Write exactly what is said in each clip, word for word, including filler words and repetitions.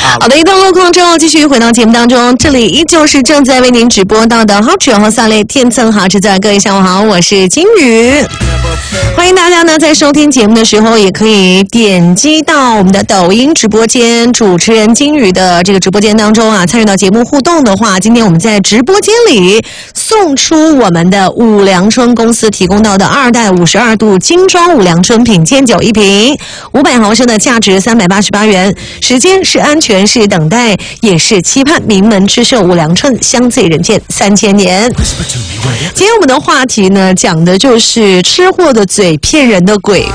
好的，一段落空之后，继续回到节目当中，这里依旧是正在为您直播到的好吃和萨雷天赠好吃在，各位下午好，我是金鱼。欢迎大家呢，在收听节目的时候，也可以点击到我们的抖音直播间主持人金鱼的这个直播间当中啊，参与到节目互动的话，今天我们在直播间里送出我们的五粮春公司提供到的二代五十二度精装五粮春品鉴酒一瓶，五百毫升的价值三百八十八元，时间是安全，是等待，也是期盼名门之秀五粮春香醉人间三千年。今天我们的话题呢，讲的就是吃货的嘴骗人的鬼。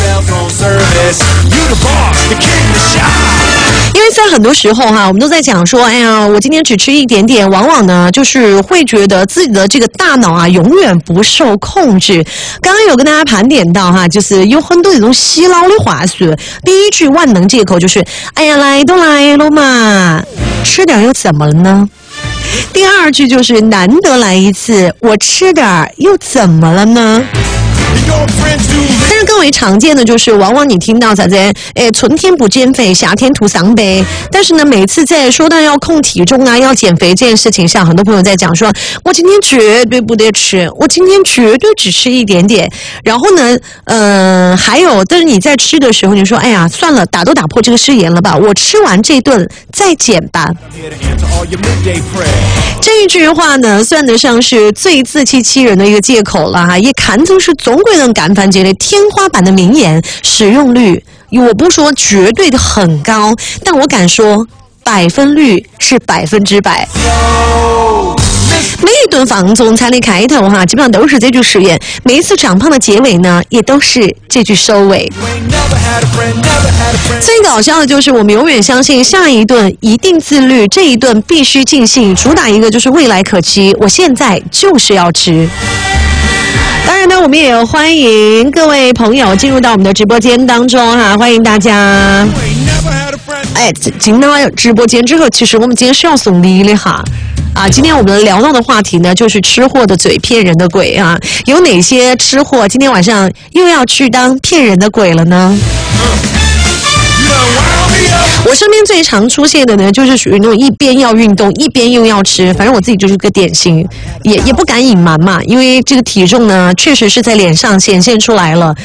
因为在很多时候哈，我们都在讲说，哎呀，我今天只吃一点点，往往呢就是会觉得自己的这个大脑啊永远不受控制。刚刚有跟大家盘点到哈，就是有很多这种洗脑的话术。第一句万能借口就是，哎呀，来都来了嘛，吃点又怎么了呢？第二句就是难得来一次，我吃点又怎么了呢？但是更为常见的就是，往往你听到啥子，哎，春天不减肥，夏天徒伤悲。但是呢，每次在说到要控体重啊、要减肥这件事情上，很多朋友在讲说，我今天绝对不得吃，我今天绝对只吃一点点。然后呢，嗯、呃，还有，但是你在吃的时候，你说，哎呀，算了，打都打破这个誓言了吧，我吃完这顿再减吧。这一句话呢，算得上是最自欺欺人的一个借口了哈，也看作是总归能干翻这类天花板的名言，使用率我不说绝对的很高，但我敢说百分率是百分之百。每一顿房中餐的开头哈，基本上都是这句誓言；每一次长胖的结尾呢，也都是这句收尾。最搞笑的就是我们永远相信下一顿一定自律，这一顿必须尽兴，主打一个就是未来可期，我现在就是要吃。当然呢，我们也欢迎各位朋友进入到我们的直播间当中哈，欢迎大家。哎，进到直播间之后，其实我们今天是要送礼的哈。啊，今天我们聊到的话题呢，就是吃货的嘴骗人的鬼啊，有哪些吃货今天晚上又要去当骗人的鬼了呢？我身边最常出现的呢，就是属于那种一边要运动，一边又要吃，反正我自己就是个典型，也也不敢隐瞒嘛，因为这个体重呢，确实是在脸上显现出来了。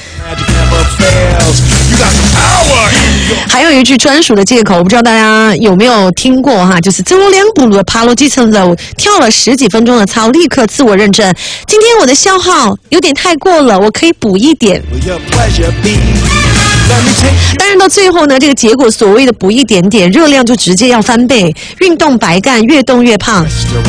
还有一句专属的借口，我不知道大家有没有听过哈，就是走了两步路，爬了几层楼，跳了十几分钟的操，立刻自我认证，今天我的消耗有点太过了，我可以补一点。当然到最后呢，这个结果所谓的补一点点，热量就直接要翻倍，运动白干，越动越胖。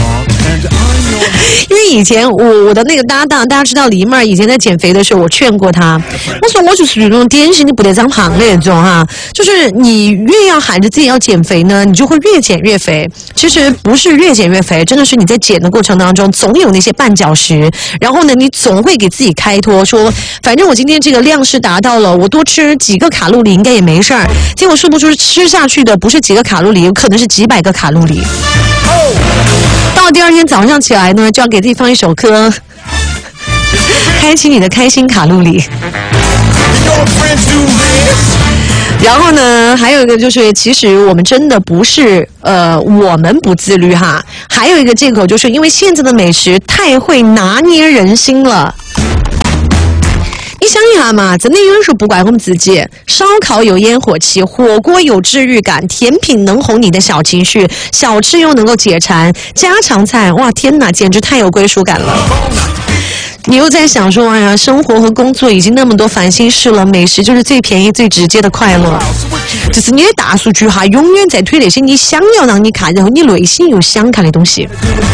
因为以前我我的那个搭档，大家知道黎妹儿以前在减肥的时候，我劝过她，我说我就是那种典型的不得长胖的那种哈，就是你越要喊着自己要减肥呢，你就会越减越肥。其实不是越减越肥，真的是你在减的过程当中，总有那些绊脚石，然后呢，你总会给自己开脱说，反正我今天这个量是达到了，我多吃几个卡路里应该也没事儿。结果殊不知吃下去的不是几个卡路里，有可能是几百个卡路里。到第二天早上起来呢，就要给自己放一首歌，开启你的开心卡路里。然后呢，还有一个就是，其实我们真的不是呃，我们不自律哈。还有一个借口，就是因为现在的美食太会拿捏人心了。你想一下嘛，真的有人说不怪我们自己，烧烤有烟火气，火锅有治愈感，甜品能哄你的小情绪，小吃又能够解馋，家常菜哇天哪，简直太有归属感了。你又在想说，哎呀，生活和工作已经那么多烦心事了，美食就是最便宜最直接的快乐。就是你的大数据哈，永远在推那些你想要让你看，然后你内心又想看的东西。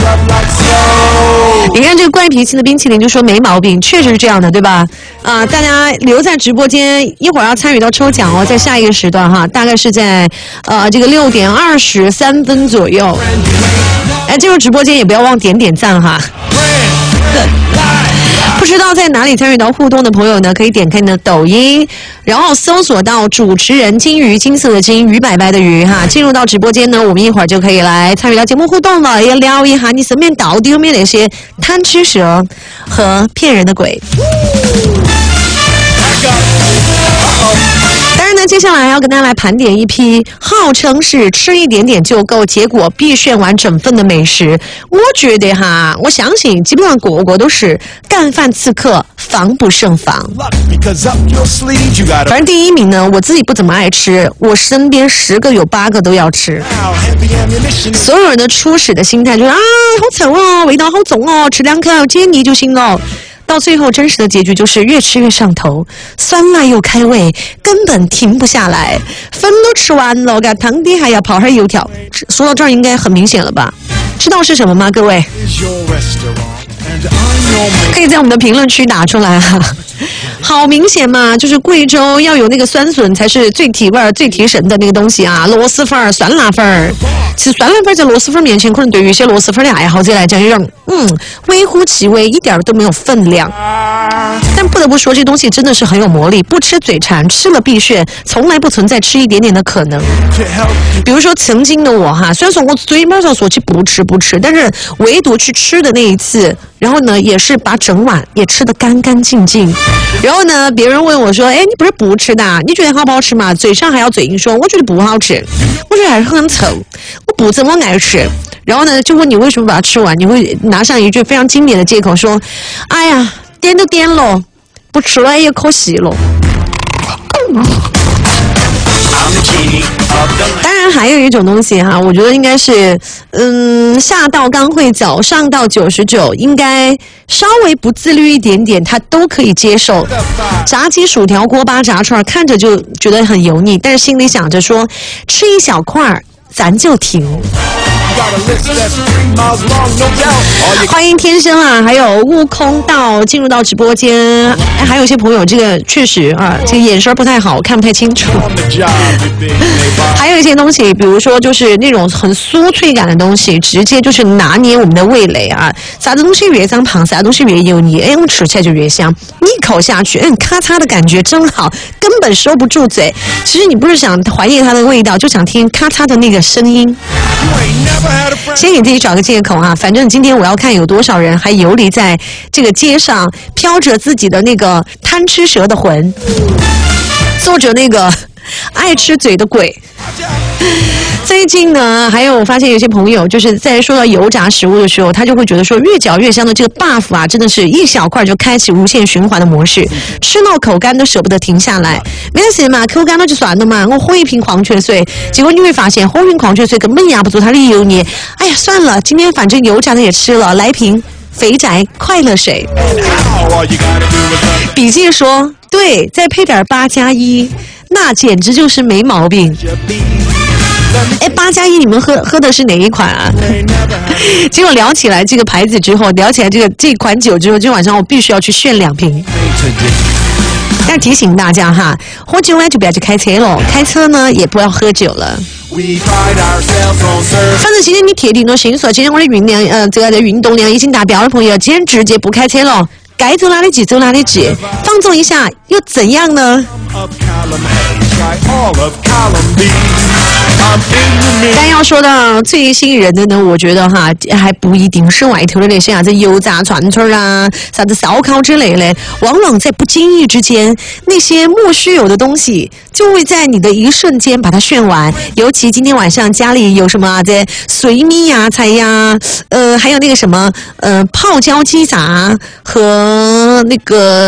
你看这个怪脾气的冰淇淋就说没毛病，确实是这样的，对吧？啊、呃，大家留在直播间，一会儿要参与到抽奖哦，在下一个时段哈，大概是在呃这个六点二十三分左右。哎，进入直播间也不要忘点点赞哈。不知道在哪里参与到互动的朋友呢，可以点开你的抖音，然后搜索到主持人金鱼，金色的金，鱼白白的鱼哈。进入到直播间呢，我们一会儿就可以来参与到节目互动了，也聊一下你身边到底有没有那些贪吃蛇和骗人的鬼。当然呢， 呢，接下来要跟大家来盘点一批号称是吃一点点就够，结果必炫完整份的美食。我觉得哈，我相信基本上个个都是干饭刺客，防不胜防。反正第一名呢，我自己不怎么爱吃，我身边十个有八个都要吃。所有人的初始的心态就是啊，好臭哦，味道好重哦，吃两颗解腻就行了。到最后真实的结局就是越吃越上头，酸辣又开胃，根本停不下来。粉都吃完了，给汤底还要泡上油条。说到这儿应该很明显了吧？知道是什么吗？各位可以在我们的评论区打出来啊。好明显嘛，就是贵州要有那个酸笋才是最提味儿、最提神的那个东西啊！螺蛳粉儿、酸辣粉儿，其实酸辣粉在螺蛳粉面前，可能对于一些螺蛳粉的爱好者来讲，有点嗯微乎其微，一点都没有分量。但不得不说，这东西真的是很有魔力，不吃嘴馋，吃了必炫，从来不存在吃一点点的可能。比如说曾经的我哈，虽然说我嘴巴上说起不吃不吃，但是唯独去吃的那一次，然后呢，也是把整碗也吃得干干净净。然后呢，别人问我说：“哎，你不是不吃的？你觉得好不好吃嘛？”嘴上还要嘴硬说：“我觉得不好吃，我觉得还是很臭，我不怎么爱吃。”然后呢，就问你为什么把它吃完，你会拿上一句非常经典的借口说：“哎呀，点都点了，不吃了也可惜了。”当然还有一种东西哈，我觉得应该是，嗯，下到刚会走，上到九十九，应该稍微不自律一点点，他都可以接受。炸鸡、薯条、锅巴、炸串，看着就觉得很油腻，但是心里想着说，吃一小块咱就停。欢迎天生啊，还有悟空道进入到直播间，哎，还有一些朋友这个确实啊，这个眼神不太好，看不太清楚。还有一些东西，比如说就是那种很酥脆感的东西，直接就是拿捏我们的味蕾啊，啥子东西越长胖，啥东西越油腻，哎，我们吃起来就越香。一口下去，嗯，咔嚓的感觉真好，根本收不住嘴。其实你不是想怀念它的味道，就想听咔嚓的那个声音。先给自己找个借口啊，反正今天我要看有多少人还游离在这个街上，飘着自己的那个贪吃蛇的魂，做着那个爱吃嘴的鬼。最近呢，还有我发现有些朋友就是在说到油炸食物的时候，他就会觉得说越嚼越香的这个 buff 啊，真的是一小块就开启无限循环的模式，吃到口干都舍不得停下来。没关系嘛，口干了就算了嘛，我喝一瓶矿泉水，结果你会发现喝瓶矿泉水根本压不住它的油腻。哎呀，算了，今天反正油炸的也吃了，来瓶肥宅快乐水。笔记说，对，再配点八加一，那简直就是没毛病。哎，八加一，你们喝喝的是哪一款啊？结果聊起来这个牌子之后，聊起来这个这款酒之后，今天晚上我必须要去炫两瓶。但提醒大家哈，喝酒呢就不要去开车了，开车呢也不要喝酒了。反正今天你铁定都心说，今天我的运量，呃，这个的运动量已经达标的朋友，今天直接不开车了，该走哪里去走哪里去，放纵一下又怎样呢？但要说到最吸引人的呢，我觉得哈还不一定是外头的那些啥子油炸串串啊、啥子烧烤之类的，往往在不经意之间，那些莫须有的东西就会在你的一瞬间把它炫完。尤其今天晚上家里有什么啊，这水米芽菜呀，呃，还有那个什么呃泡椒鸡杂和那个。